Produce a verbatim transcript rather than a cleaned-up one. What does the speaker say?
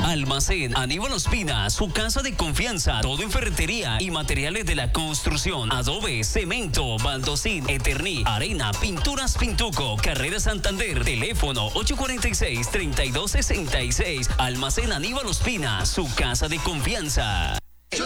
Almacén Aníbal Ospina, su casa de confianza. Todo en ferretería y materiales de la construcción. Adobe, cemento, baldosín, Eterní, arena, pinturas Pintuco. Carrera Santander. Teléfono ocho cuatro seis, tres dos seis seis. Almacén Aníbal Ospina, su casa de confianza.